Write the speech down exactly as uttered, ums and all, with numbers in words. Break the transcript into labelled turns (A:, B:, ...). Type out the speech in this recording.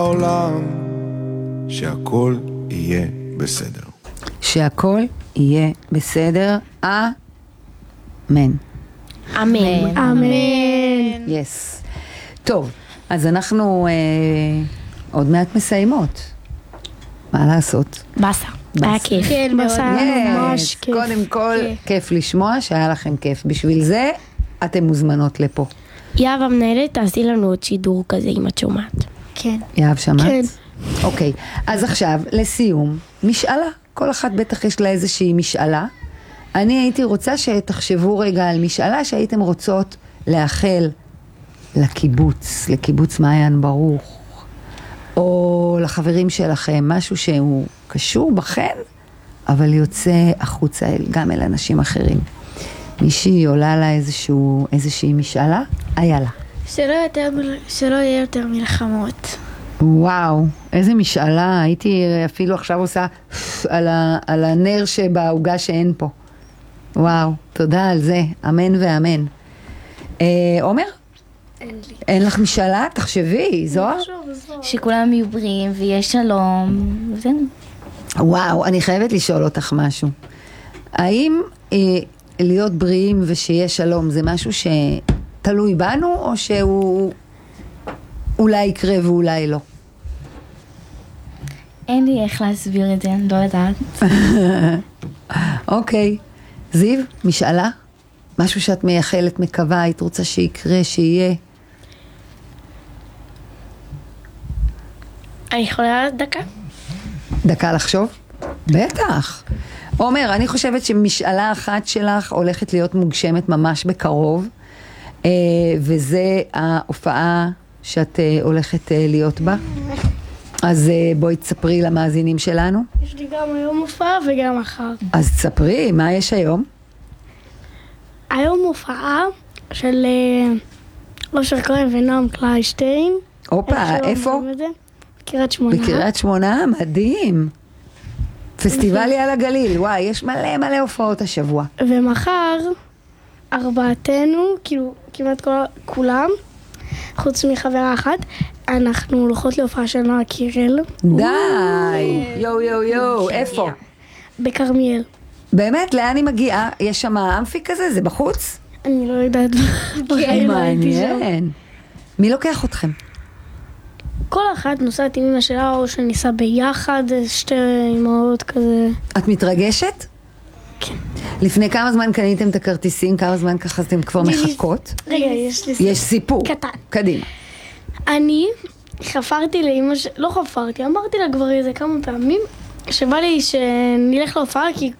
A: העולם, שהכל יהיה בסדר.
B: שהכל יהיה בסדר. אמן.
C: אמן.
D: אמן.
B: יס. טוב, אז אנחנו אה, עוד מעט מסיימות. מה לעשות?
C: בסה. היה כיף.
D: כן, בסה, ממש
B: יס.
D: כיף.
B: קודם כל, כיף לשמוע שהיה לכם כיף. בשביל זה אתם מוזמנות לפה.
C: יאב המנהלת, תעשי לנו עוד שידור כזה אם את שומעת.
D: כן.
B: יאהב שמעת?
D: כן.
B: אוקיי, אז עכשיו, לסיום, משאלה. כל אחת בטח יש לה איזושהי משאלה. אני הייתי רוצה שתחשבו רגע על משאלה שהייתם רוצות לאחל לקיבוץ, לקיבוץ מעיין ברוך, או לחברים שלכם, משהו שהוא קשור בכם, אבל יוצא החוצה גם אל אנשים אחרים. מישהי עולה לה איזשהו, איזושהי משאלה? היה לה.
D: שלא יותר, שלא יהיה יותר מלחמות.
B: וואו, איזה משאלה, הייתי אפילו עכשיו עושה על, ה, על הנר שבעוגה שאין פה. וואו, תודה על זה, אמן ואמן. אה, עומר?
D: אין לי.
B: אין לך משאלה? תחשבי, זוהר?
C: שכולם יהיו בריאים ויהיה שלום. וזהו.
B: וואו, אני חייבת לשאול אותך משהו. האם אה, להיות בריאים ושיהיה שלום זה משהו שתלוי בנו, או שהוא אולי יקרה ואולי לא?
C: אין לי איך להסביר את זה, אני לא יודעת.
B: אוקיי. זיו, משאלה? משהו שאת מייחלת, מקווה, היית רוצה שיקרה, שיהיה?
D: אני יכולה דקה?
B: דקה לחשוב? בטח. עומר, אני חושבת שמשאלה אחת שלך הולכת להיות מוגשמת ממש בקרוב, אה, וזה ההופעה שאת אה, הולכת אה, להיות בה. אז אה, בואי תספרי למאזינים שלנו.
D: יש לי גם היום הופעה וגם מחר.
B: אז תספרי, מה יש היום?
D: היום הופעה של אה, אושר כהן ונועם קליישטיין.
B: הופה,
D: איך שלא
B: איפה?
D: אומרים את זה? בקריית שמונה.
B: בקריית שמונה, מדהים. פסטיבלי על הגליל, וואי, יש מלא מלא הופעות השבוע.
D: ומחר ארבעתנו, כאילו כמעט כל, כולם, חוץ מחברה אחת, אנחנו הולכות להופעה של נועה קירל.
B: די, יו יו יו, איפה?
D: בכרמיאל.
B: באמת, לאן היא מגיעה? יש שם אמפי כזה? זה בחוץ?
D: אני לא יודעת. בחיים לא הייתי שם.
B: מעניין. מי לוקח אתכם?
D: כל אחת נוסעת עם אמא שלה, או שניסע ביחד, שתי אמהות כזה.
B: את מתרגשת?
D: כן.
B: לפני כמה זמן קניתם את הכרטיסים? כמה זמן ככה אתם כבר מחכות?
D: רגע, יש לי
B: יש סיפור.
D: קטן.
B: קדימה.
D: אני חפרתי לאמא ש... לא חפרתי, אמרתי לה כבר איזה כמה פעמים, שבא לי שנלך להופעה, כי